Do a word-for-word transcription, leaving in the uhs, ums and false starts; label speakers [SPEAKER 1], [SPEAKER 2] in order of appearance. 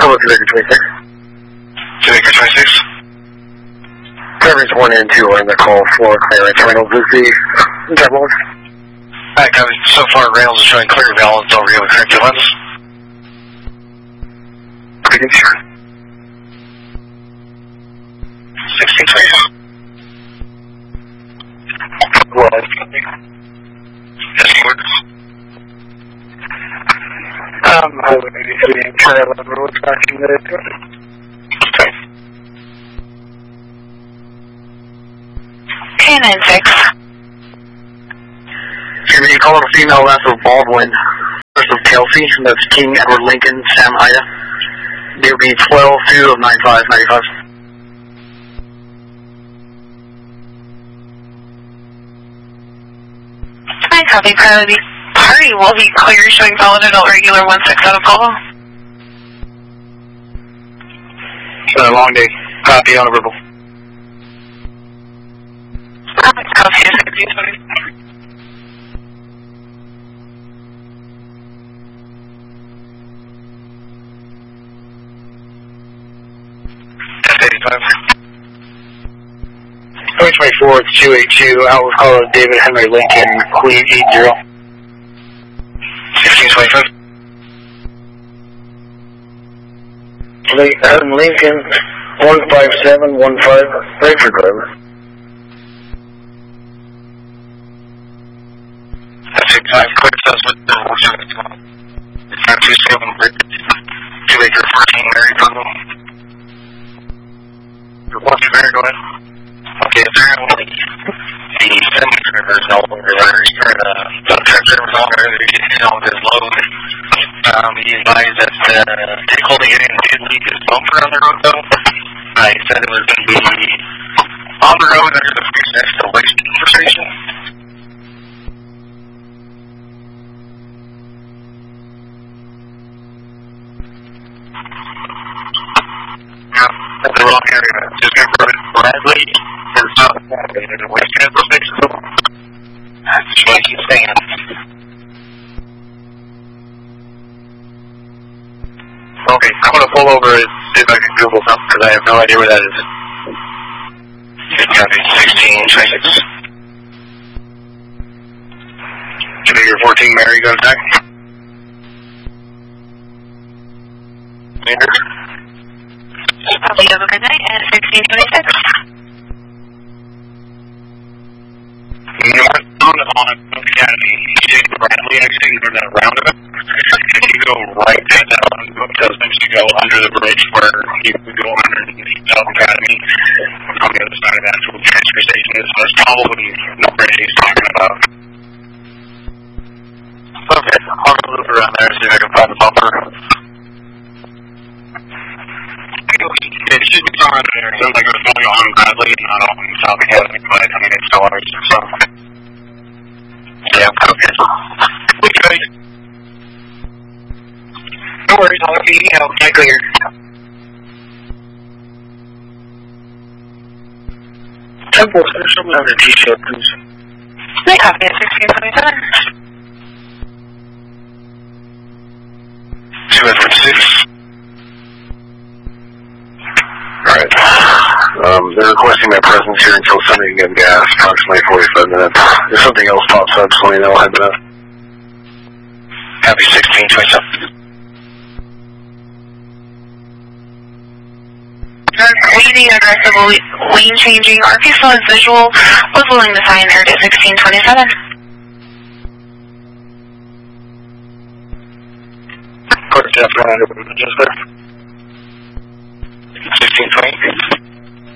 [SPEAKER 1] Hello, two Baker twenty-six.
[SPEAKER 2] two Baker twenty-six.
[SPEAKER 1] Drivers one and two are in the call for clearance. Reynolds is the driver.
[SPEAKER 2] Alright, copy. So far, Reynolds is showing clear valves over here with current two lenses.
[SPEAKER 1] Greetings.
[SPEAKER 2] sixteen twenty.
[SPEAKER 1] Well,
[SPEAKER 2] Yes, words.
[SPEAKER 1] um, I would be doing trial on road tracking the
[SPEAKER 2] Okay.
[SPEAKER 3] K nine six.
[SPEAKER 1] Excuse me, you call it a female last of Baldwin, first of Kelsey, that's King, Edward Lincoln, Sam Ida. They would be twelve two of nine five ninety-five.
[SPEAKER 3] Hi, copy. Priority party will be clear, showing valid adult regular one six out of Apollo.
[SPEAKER 1] It's been a long day. Copy on a verbal.
[SPEAKER 3] Copy sixteen twenty.
[SPEAKER 2] S eighty-five.
[SPEAKER 1] twenty twenty-four, it's two eight two, out with call of David Henry Lincoln, Queen eight zero.
[SPEAKER 2] sixteen twenty-five.
[SPEAKER 1] Adam Lincoln, one five seven one five, ready for driver.
[SPEAKER 2] S eighty-five, clear says with the five two seven, two Baker fourteen, Mary Puzzle. One two Mary, go ahead. Okay, apparently the semi-driver is no longer there. Or the truck driver is no longer there. He did all his load. Um, he advised that uh, take holding it in did leave his bumper on the road, though. Uh, he said it was going to be on the road under the bridge next to Waste Station. Yeah, that's the wrong area. Just going to put it Bradley and South Saturday at the Waste Transfer Station. That's what he's saying. Okay, I'm going to pull over and see if I can Google something because I have no idea where that is. Copy, sixteen twenty-six. Figure fourteen, Mary, go to back. Later.
[SPEAKER 3] Copy, have a good night, and sixteen twenty-six.
[SPEAKER 2] Northbound on Academy, you take Bradley exit, you go to that roundabout, and you go right at that roundabout, it you go under the bridge where you can go underneath South Academy. On the other side of that, that's where the transfer station is, so there's probably no bridge he's talking about. Okay, I'll go loop around there, see if I can find the bumper. It should be somewhere there. It sounds like it was only on Bradley and not on South Academy, but I mean, it's still ours, so. Yeah, okay. Okay. No worries, I'll be, I'll get clear.
[SPEAKER 1] Temple, there's something on the T-shirt, please.
[SPEAKER 3] Copy at sixteen twenty-seven.
[SPEAKER 2] two Edward six.
[SPEAKER 1] Alright. Um, they're requesting my presence here until Sunday again gas, approximately forty-five minutes. If something else pops up, just let me know. I've been up.
[SPEAKER 2] Happy sixteen twenty-seven.
[SPEAKER 3] Leading aggressive lane changing. R P still has visual. Was willing to sign aired at sixteen twenty-seven.
[SPEAKER 1] Quarter to after one hundred, just there.
[SPEAKER 2] sixteen twenty.